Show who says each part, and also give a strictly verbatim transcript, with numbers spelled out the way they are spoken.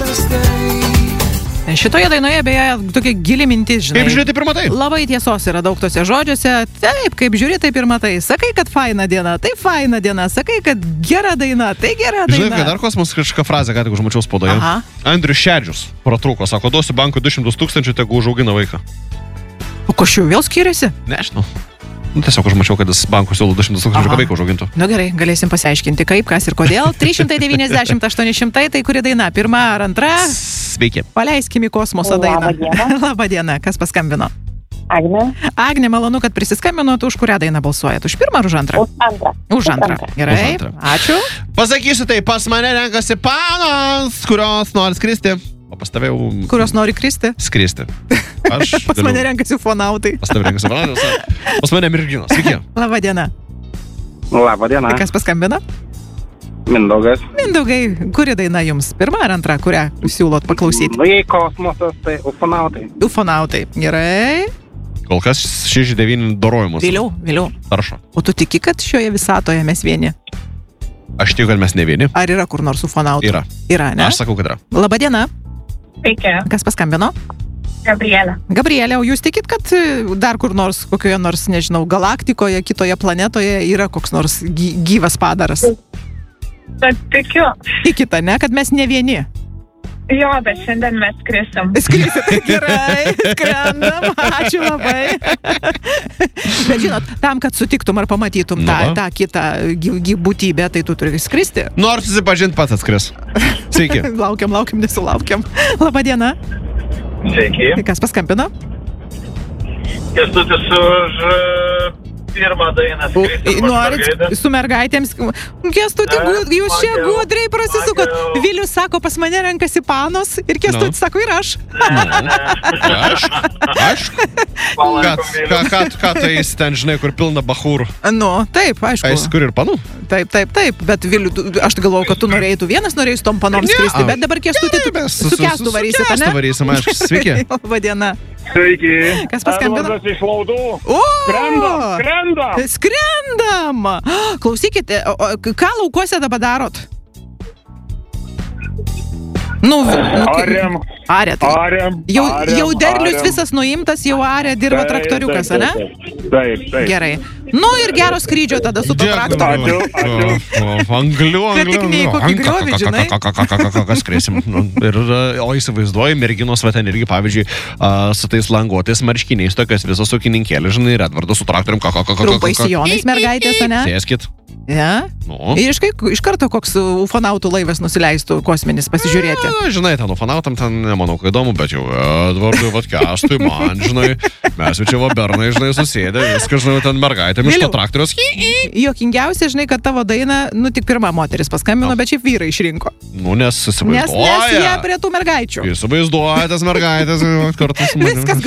Speaker 1: Šitoje dainoje beje tokia gili mintis, žinai.
Speaker 2: Kaip žiūri, taip ir matai.
Speaker 1: Labai tiesos yra daug tose žodžiuose. Taip, kaip žiūri, taip ir matai. Sakai, kad faina diena, tai faina diena. Sakai, kad gera daina, tai gera daina.
Speaker 2: Žinai, kad dar kosmos kažką frazę, ką tik užmačiau spaudoje.
Speaker 1: Aha.
Speaker 2: Andrius Šedžius pratrūko, sako, duosiu bankui du šimtus tūkstančių, tegu užaugina vaiką.
Speaker 1: O ko šių vėl skiriasi?
Speaker 2: Nežinau. Nu, tiesiog užmačiau, kad jis bankų siūlo du šimtus tūkstančių, kad vaiką užaugintų.
Speaker 1: Nu gerai, galėsim pasiaiškinti, kaip, kas ir kodėl. trys šimtai devyniasdešimt aštuoni šimtai, tai kuri daina? Pirma ar antra?
Speaker 2: Sveiki.
Speaker 1: Paleiskim į kosmoso dainą.
Speaker 3: Labą dieną.
Speaker 1: Labą dieną. Kas paskambino?
Speaker 3: Agnė.
Speaker 1: Agnė, malonu, kad prisiskambinot. Už kurią dainą balsuojat? Už pirmą ar už antrą?
Speaker 3: Už antrą.
Speaker 1: Už antrą. Gerai,
Speaker 2: Už antrą.
Speaker 1: ačiū.
Speaker 2: Pasakysiu tai, pas mane renkasi panos, kurios nori skristi. O pas tave jau...
Speaker 1: Kurios nori kristi?
Speaker 2: Skristi. Aš
Speaker 1: Pas
Speaker 2: galiu-
Speaker 1: mane renkasi fonautai.
Speaker 2: Pas tave renkasi panos. Pas mane merginos. Sveiki.
Speaker 1: Labą dieną.
Speaker 4: Labą dieną.
Speaker 1: Kas paskambino?
Speaker 4: Mindaugas.
Speaker 1: Mindaugai, kuri daina jums? Pirma ar antra, kurią siūlot paklausyti?
Speaker 4: Nu, jei kosmosas, tai ufonautai.
Speaker 1: Ufonautai. Gerai.
Speaker 2: Kol kas šeši devyni dorojimus.
Speaker 1: Vėliau, vėliau.
Speaker 2: Taršo.
Speaker 1: O tu tiki, kad šioje visatoje mes vieni?
Speaker 2: Aš tikiu, kad mes ne vieni.
Speaker 1: Ar yra kur nors ufonautų?
Speaker 2: Yra.
Speaker 1: Yra, ne?
Speaker 2: Aš sakau, kad yra.
Speaker 1: Labą dieną.
Speaker 5: Sveiki,
Speaker 1: Kas paskambino?
Speaker 5: Gabrielė.
Speaker 1: Gabrielė, o jūs tikit, kad e, dar kur nors, kokioje nors, nežinau, galaktikoje, kitoje planetoje yra koks nors gy gyvas padaras?
Speaker 5: Bet tikiu.
Speaker 1: Tikite, ne? Kad mes ne vieni.
Speaker 5: Jo, bet šiandien mes skrisim.
Speaker 1: Skrisit, gerai, skrendam, ačiū labai. Bet žinot, tam, kad sutiktum ar pamatytum tą,
Speaker 2: Nu.
Speaker 1: tą kitą gy- gy- būtybę, tai tu turi skristi.
Speaker 2: Nors susipažinti pats atskris. Sveiki.
Speaker 1: Laukiam, laukiam, nesulaukiam. Labą dieną.
Speaker 6: Sveiki.
Speaker 1: Kas paskambino?
Speaker 6: Kęstutis už e, pirmą dainą
Speaker 1: O,
Speaker 6: skristi.
Speaker 1: i- Norit su mergaitėms. Kęstuti,
Speaker 6: Ne,
Speaker 1: gud- jūs čia
Speaker 6: smagiau,
Speaker 1: gudriai prasisukot.
Speaker 6: smagiau.
Speaker 1: Vilius sako, pas mane renkasi panos ir Kęstutis
Speaker 2: Nu.
Speaker 1: sako, ir aš.
Speaker 2: Aš? Aš? Ką, ką, ką, ką tai jis ten, žinai, kur pilna bachūrų?
Speaker 1: Nu, taip,
Speaker 2: Ką jis
Speaker 1: aišku.
Speaker 2: kur ir panų?
Speaker 1: Taip, taip, taip. Bet Viliu, tu- aš galvojau, kad tu norėjai, tu vienas norėjai su tom panom
Speaker 2: Ne,
Speaker 1: skristi.
Speaker 2: a-
Speaker 1: Bet dabar Kęstuti, tu
Speaker 2: Mes
Speaker 1: su Kęstu varysit,
Speaker 2: Su
Speaker 1: ane?
Speaker 2: Kęstu varysim, aišku. Sveiki.
Speaker 1: Labą dieną.
Speaker 4: Sveiki.
Speaker 1: Kas paskambino?
Speaker 4: Edvardas iš Laudų.
Speaker 1: O!
Speaker 4: Skrendam, skrendam.
Speaker 1: Skrendam! Klausykite, o, o, ką laukuose dabar darot? Nu, nu kai-
Speaker 4: Ariam,
Speaker 1: Arėt.
Speaker 4: ariam.
Speaker 1: Jau,
Speaker 4: ariam,
Speaker 1: jau derlius
Speaker 4: ariam.
Speaker 1: visas nuimtas, jau arė dirba
Speaker 4: Taip,
Speaker 1: traktoriukas,
Speaker 4: taip,
Speaker 1: ane?
Speaker 4: Taip, taip. taip.
Speaker 1: Gerai. Nu ir gero skrydžio tada su to traktoriu.
Speaker 4: Ačiū, ačiū.
Speaker 2: Angliu,
Speaker 1: Kad tik ne į kokį griovį, žinai.
Speaker 2: Kas skriesim. Ir, o įsivaizduoju, merginos, va ten irgi, pavyzdžiui, a, su tais languotais marškiniais, tokias visos ūkininkėlės, žinai, ir Edvardas su traktorium.
Speaker 1: Trumpai sijonais mergaitės, ane?
Speaker 2: Sėskit.
Speaker 1: Ja.
Speaker 2: Nu.
Speaker 1: Ir iš, kai- iš karto koks ufonautų laivas nusileistų kosminis pasižiūrėti.
Speaker 2: Na, žinai, ten ufonautam ten nemanau, kad įdomu, bet jau Edvardui, va, Kęstui, man, žinai, mes jau čia va bernai, žinai, susėdė, viskas, žinai, ten mergaitėm iš to
Speaker 1: Vėliau.
Speaker 2: traktoriaus.
Speaker 1: Jokingiausia, žinai, kad tavo dainą, nu tik pirma moteris paskambino, bet šiaip vyrai išrinko.
Speaker 2: Nu, nes
Speaker 1: Nes, nes jie
Speaker 2: įsivaizduoja.
Speaker 1: prie tų mergaičių.
Speaker 2: Įsivaizduoja tas mergaitės kartu su manim.
Speaker 1: Viskas